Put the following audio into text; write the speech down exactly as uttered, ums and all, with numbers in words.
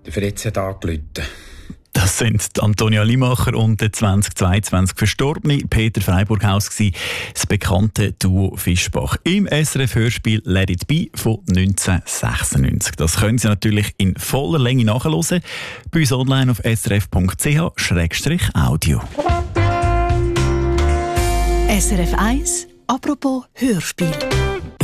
für jetzt hat angerufen. Das sind die Antonia Limacher und der zweitausendzweiundzwanzig verstorbene Peter Freiburghaus gsi, das bekannte Duo Fischbach. Im S R F-Hörspiel «Let it be» von neunzehnhundertsechsundneunzig. Das können Sie natürlich in voller Länge nachhören, bei uns online auf s r f punkt c h slash audio. S R F eins, apropos Hörspiel.